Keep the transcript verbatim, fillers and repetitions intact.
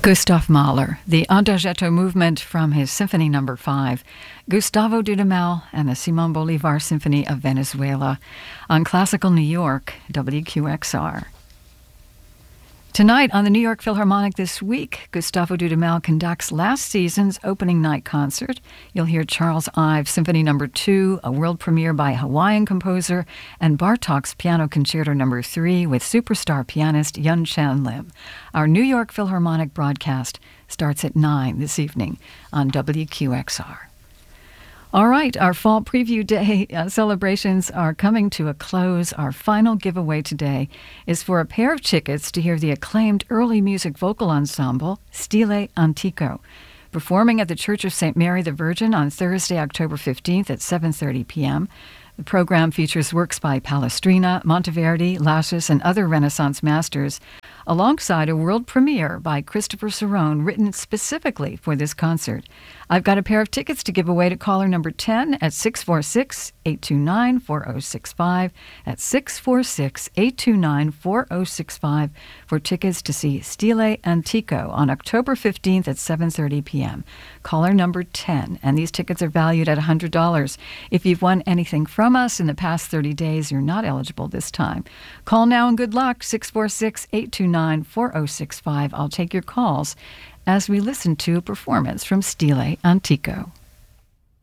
Gustav Mahler, the Adagietto movement from his Symphony Number Five, Gustavo Dudamel and the Simon Bolivar Symphony of Venezuela on Classical New York, W Q X R. Tonight on the New York Philharmonic this week, Gustavo Dudamel conducts last season's opening night concert. You'll hear Charles Ives' Symphony Number Two, a world premiere by Hawaiian composer, and Bartók's Piano Concerto Number Three with superstar pianist Yun Chan Lim. Our New York Philharmonic broadcast starts at nine this evening on W Q X R. All right, our Fall Preview Day uh, celebrations are coming to a close. Our final giveaway today is for a pair of tickets to hear the acclaimed early music vocal ensemble, Stile Antico, performing at the Church of Saint Mary the Virgin on Thursday, October fifteenth at seven thirty p.m. The program features works by Palestrina, Monteverdi, Lassus, and other Renaissance masters, alongside a world premiere by Christopher Cerrone written specifically for this concert. I've got a pair of tickets to give away to caller number ten at six four six, eight two nine, four oh six five, at six four six, eight two nine, four oh six five for tickets to see Stile Antico on October fifteenth at seven thirty p.m. Caller number ten, and these tickets are valued at one hundred dollars. If you've won anything from us in the past thirty days, you're not eligible this time. Call now and good luck, six four six, eight two nine, four oh six five. I'll take your calls as we listen to a performance from Stile Antico.